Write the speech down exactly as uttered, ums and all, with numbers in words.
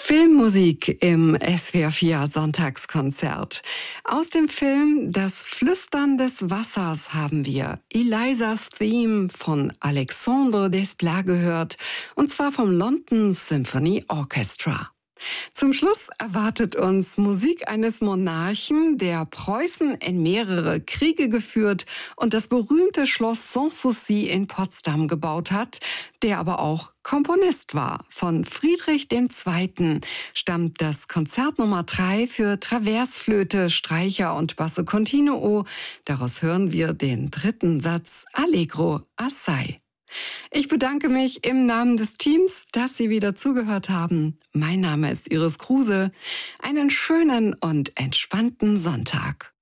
Filmmusik im S W R vier Sonntagskonzert. Aus dem Film Das Flüstern des Wassers haben wir Eliza's Theme von Alexandre Desplat gehört, und zwar vom London Symphony Orchestra. Zum Schluss erwartet uns Musik eines Monarchen, der Preußen in mehrere Kriege geführt und das berühmte Schloss Sanssouci in Potsdam gebaut hat, der aber auch Komponist war. Von Friedrich der Zweite stammt das Konzert Nummer drei für Traversflöte, Streicher und Basso Continuo. Daraus hören wir den dritten Satz Allegro assai. Ich bedanke mich im Namen des Teams, dass Sie wieder zugehört haben. Mein Name ist Iris Kruse. Einen schönen und entspannten Sonntag.